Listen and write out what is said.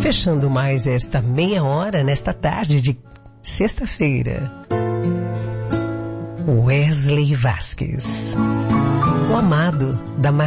Fechando mais esta meia hora nesta tarde de sexta-feira, Wesley Vasquez, o amado da